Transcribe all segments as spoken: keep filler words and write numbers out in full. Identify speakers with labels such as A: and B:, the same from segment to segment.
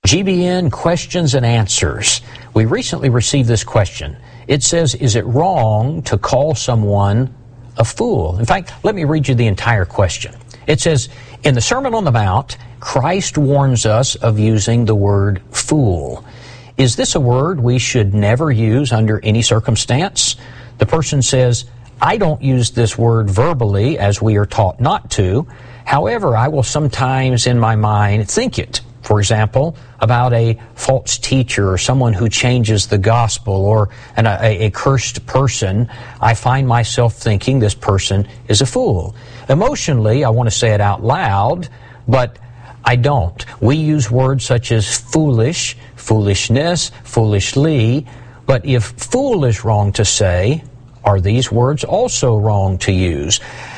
A: G B N Questions and Answers. We recently received this question. It says, is it wrong to call someone a fool? In fact, let me read you the entire question. It says, in the Sermon on the Mount, Christ warns us of using the word fool. Is this a word we should never use under any circumstance? The person says, I don't use this word verbally as we are taught not to. However, I will sometimes in my mind think it. For example, about a false teacher or someone who changes the gospel or an, a, a cursed person, I find myself thinking this person is a fool. Emotionally, I want to say it out loud, but I don't. We use words such as foolish, foolishness, foolishly, but if fool is wrong to say, are these words also wrong to use?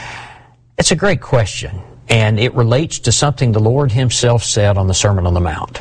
A: It's a great question. And it relates to something the Lord Himself said on the Sermon on the Mount.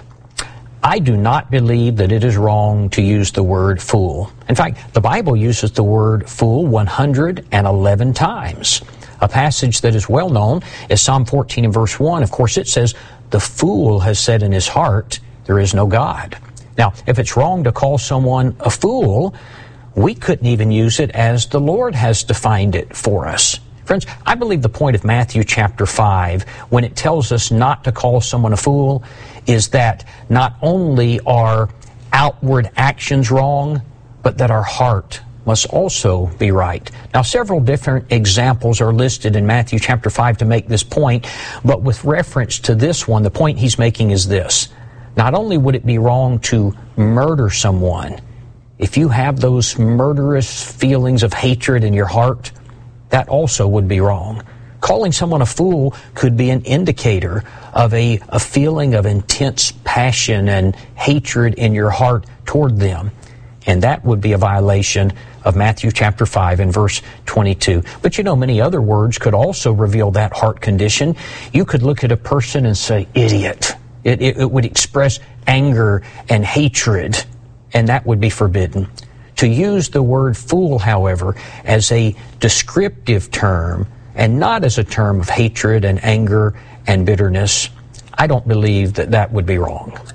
A: I do not believe that it is wrong to use the word fool. In fact, the Bible uses the word fool one hundred eleven times. A passage that is well known is Psalm fourteen and verse one. Of course, it says, the fool has said in his heart, there is no God. Now, if it's wrong to call someone a fool, we couldn't even use it as the Lord has defined it for us. Friends, I believe the point of Matthew chapter five, when it tells us not to call someone a fool, is that not only are outward actions wrong, but that our heart must also be right. Now, several different examples are listed in Matthew chapter five to make this point, but with reference to this one, the point he's making is this. Not only would it be wrong to murder someone, if you have those murderous feelings of hatred in your heart, that also would be wrong. Calling someone a fool could be an indicator of a, a feeling of intense passion and hatred in your heart toward them. And that would be a violation of Matthew chapter five and verse twenty-two. But you know, many other words could also reveal that heart condition. You could look at a person and say, idiot. It, it, it would express anger and hatred, and that would be forbidden. To use the word fool, however, as a descriptive term and not as a term of hatred and anger and bitterness, I don't believe that that would be wrong.